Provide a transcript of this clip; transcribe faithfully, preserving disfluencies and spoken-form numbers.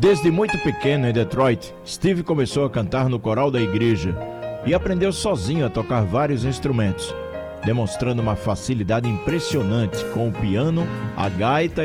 Desde muito pequeno em Detroit, Steve começou a cantar no coral da igreja e aprendeu sozinho a tocar vários instrumentos, demonstrando uma facilidade impressionante com o piano, a gaita